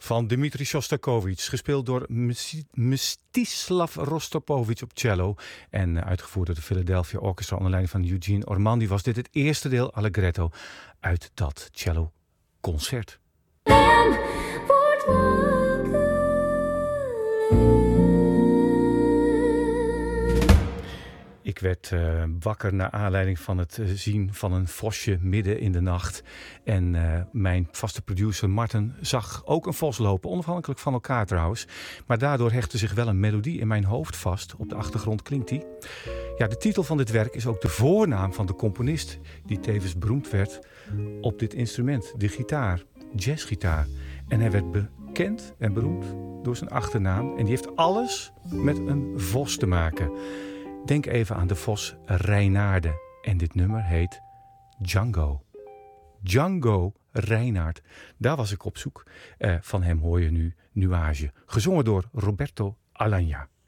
van Dmitri Shostakovich, gespeeld door Mstislav Rostropovich op cello en uitgevoerd door de Philadelphia Orchestra onder leiding van Eugene Ormandy, was dit het eerste deel Allegretto uit dat cello-concert. Ik werd wakker naar aanleiding van het zien van een vosje midden in de nacht. En mijn vaste producer Marten zag ook een vos lopen, onafhankelijk van elkaar trouwens. Maar daardoor hechtte zich wel een melodie in mijn hoofd vast. Op de achtergrond klinkt die. Ja, de titel van dit werk is ook de voornaam van de componist die tevens beroemd werd op dit instrument, de gitaar, jazzgitaar. En hij werd bekend en beroemd door zijn achternaam. En die heeft alles met een vos te maken. Denk even aan de vos Reinaarde. En dit nummer heet Django. Django Reinhardt. Daar was ik op zoek. Van hem hoor je nu Nuage. Gezongen door Roberto Alagna.